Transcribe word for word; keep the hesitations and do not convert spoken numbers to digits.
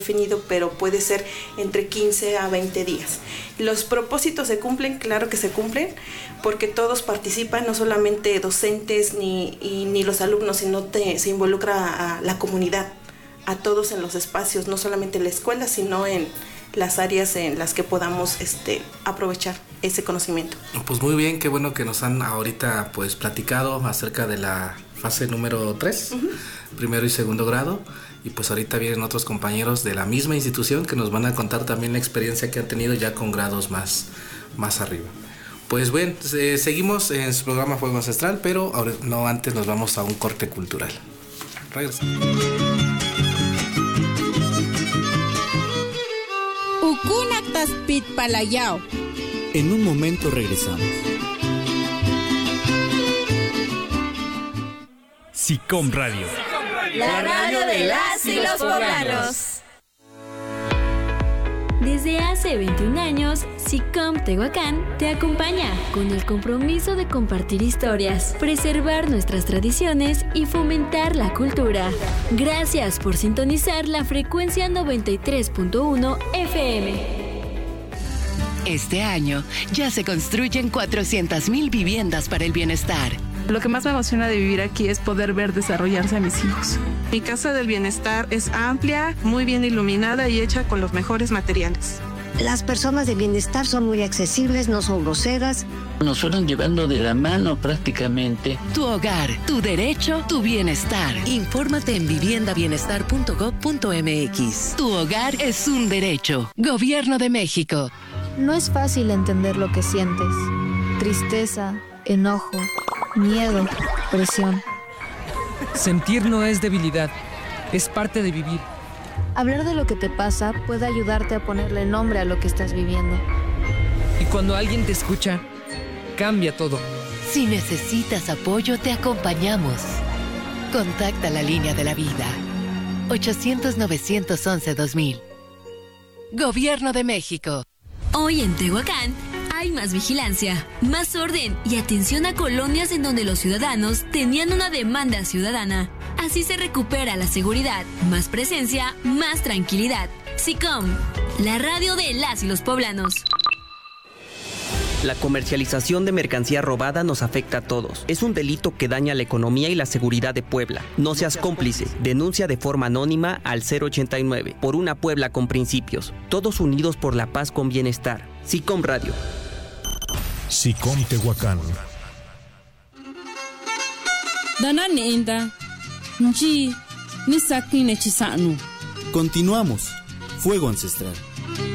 definido, pero puede ser entre quince a veinte días. Los propósitos se cumplen, claro que se cumplen, porque todos participan, no solamente docentes ni, y, ni los alumnos, sino te, se involucra a la comunidad, a todos en los espacios, no solamente en la escuela, sino en las áreas en las que podamos este, aprovechar ese conocimiento. Pues muy bien, qué bueno que nos han ahorita pues platicado acerca de la fase número tres, uh-huh. primero y segundo grado, y pues ahorita vienen otros compañeros de la misma institución que nos van a contar también la experiencia que han tenido ya con grados más, más arriba. Pues bueno, eh, seguimos en su programa Fuego Ancestral, pero ahora, no antes nos vamos a un corte cultural. Regresamos. Ukunaktas Pit Palayao. En un momento regresamos. SICOM Radio. La radio de las y los poblanos. Desde hace veintiún años, SICOM Tehuacán te acompaña con el compromiso de compartir historias, preservar nuestras tradiciones y fomentar la cultura. Gracias por sintonizar la frecuencia noventa y tres punto uno F M. Este año ya se construyen cuatrocientas mil viviendas para el bienestar. Lo que más me emociona de vivir aquí es poder ver desarrollarse a mis hijos. Mi casa del bienestar es amplia, muy bien iluminada y hecha con los mejores materiales. Las personas de bienestar son muy accesibles, no son groseras. Nos fueron llevando de la mano prácticamente. Tu hogar, tu derecho, tu bienestar. Infórmate en vivienda bienestar punto gob punto m x. Tu hogar es un derecho. Gobierno de México. No es fácil entender lo que sientes. Tristeza, enojo, miedo, presión. Sentir no es debilidad, es parte de vivir. Hablar de lo que te pasa puede ayudarte a ponerle nombre a lo que estás viviendo. Y cuando alguien te escucha, cambia todo. Si necesitas apoyo, te acompañamos. Contacta la línea de la vida. ochocientos, novecientos once, dos mil. Gobierno de México. Hoy en Tehuacán hay más vigilancia, más orden y atención a colonias en donde los ciudadanos tenían una demanda ciudadana. Así se recupera la seguridad, más presencia, más tranquilidad. SICOM, la radio de las y los poblanos. La comercialización de mercancía robada nos afecta a todos. Es un delito que daña la economía y la seguridad de Puebla. No seas cómplice. Denuncia de forma anónima al cero ochenta y nueve. Por una Puebla con principios. Todos unidos por la paz con bienestar. SICOM Radio. SICOM Tehuacán. Continuamos. Fuego Ancestral.